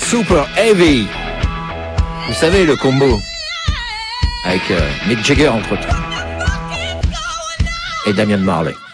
Super Heavy. Vous savez, le combo. Avec Mick Jagger, entre autres. Et Damian Marley.